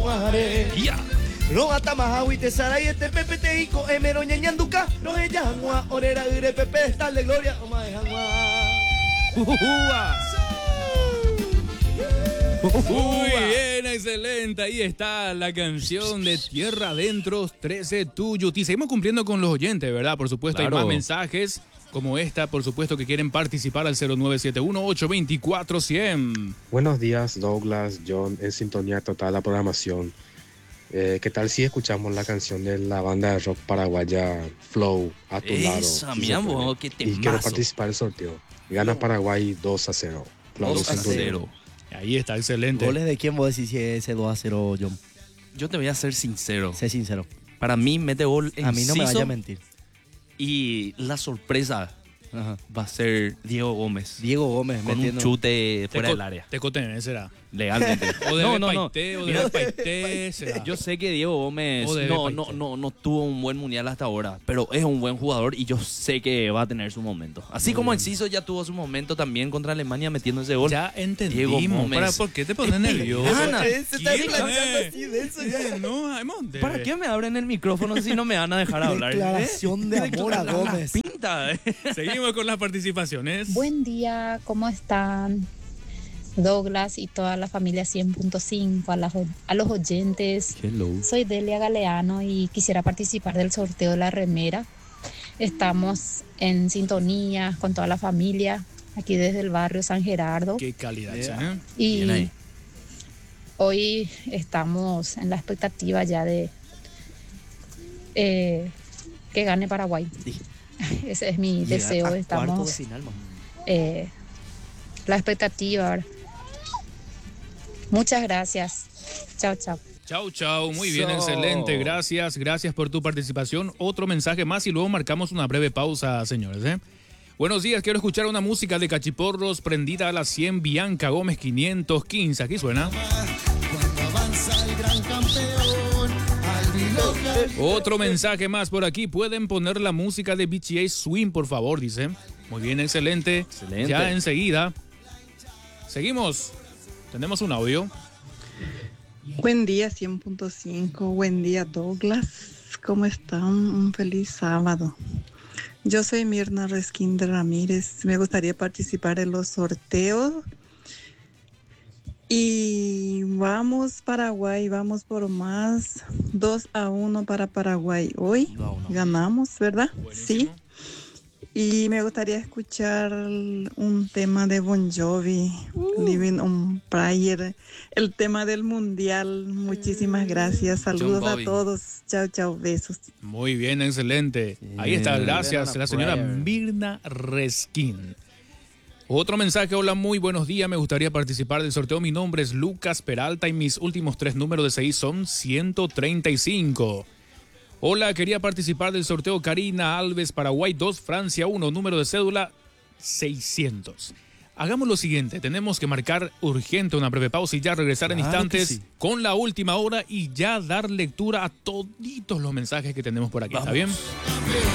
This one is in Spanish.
Ya. No ata mahawi te saray este pepe te ico emero ñañanduca no ella jangua orera ire pepe está de gloria o mae jangua. Muy bien, excelente. Ahí está la canción de Tierra Adentro 13 Tuyo. Y seguimos cumpliendo con los oyentes, ¿verdad? Por supuesto, Claro. hay más mensajes como esta, por supuesto, que quieren participar al 0971-824-100. Buenos días, Douglas, John, en sintonía total la programación. ¿Qué tal si escuchamos la canción de la banda de rock paraguaya Flow, A tu lado? Esa, si mi se amor, puede? qué Y quiero temazo. participar del sorteo. Gana Paraguay 2-0. Flow 2-0. Ahí está, excelente. ¿Goles de quién vos decís si es ese 2-0, John? Yo te voy a ser sincero. Sé sincero. Para mí, mete gol A mí no me Enciso vaya a mentir. y la sorpresa Ajá. va a ser Diego Gómez. Diego Gómez Con un metiendo. chute fuera del área. Tecoten, será. Legalmente. O de no. Paité, o de Paité, será. Yo sé que Diego Gómez O de no tuvo un buen mundial hasta ahora, pero es un buen jugador y yo sé que va a tener su momento. Así como Enciso ya tuvo su momento también contra Alemania metiendo ese gol. Ya Diego entendimos. Gómez. ¿Por qué te pones nervioso? Ana, Se está ¿Quién planteando es? así de eso ya. No, Aimonde. ¿Para qué me abren el micrófono si no me van a dejar hablar? Declaración de amor a Gómez. Pinta. Seguimos con las participaciones. Buen día, ¿cómo están? Douglas y toda la familia 100.5, a los oyentes. Hello. Soy Delia Galeano y quisiera participar del sorteo de la remera. Estamos en sintonía con toda la familia, aquí desde el barrio San Gerardo. Qué calidad, ¿eh? Bien Y ahí. hoy estamos en la expectativa ya de que gane Paraguay. Sí. Ese es mi deseo. Cuarto de Estamos final, mamá. la expectativa. ¿Verdad? Muchas gracias. Chao, chao. Chau, muy bien, excelente, gracias por tu participación. Otro mensaje más y luego marcamos una breve pausa, señores. Buenos días, quiero escuchar una música de Cachiporros prendida a las 100, Bianca Gómez 515, aquí suena. Otro mensaje más por aquí, pueden poner la música de BTA Swing, por favor, dice. Muy bien, excelente. Excelente. Ya enseguida. Seguimos, tenemos un audio. Buen día 100.5, buen día Douglas, ¿cómo están? Un feliz sábado. Yo soy Mirna Resquín Ramírez, me gustaría participar en los sorteos y vamos Paraguay, vamos por más, 2-1 para Paraguay. Hoy 2-1. ganamos, ¿verdad? Buenísimo. Sí. Y me gustaría escuchar un tema de Bon Jovi, Living on Prayer, el tema del mundial. Muchísimas gracias. Saludos Bon Jovi. a todos. Chao, chao, besos. Muy bien, excelente. Ahí está, gracias, la señora Prayer. Mirna Resquín. Otro mensaje, hola, muy buenos días, me gustaría participar del sorteo. Mi nombre es Lucas Peralta y mis últimos 3 números de 6 son 135. Hola, quería participar del sorteo Karina Alves, Paraguay 2, Francia 1, número de cédula 600. Hagamos lo siguiente, tenemos que marcar urgente una breve pausa y ya regresar en Claro instantes que sí. con la última hora y ya dar lectura a toditos los mensajes que tenemos por aquí. ¿Está bien?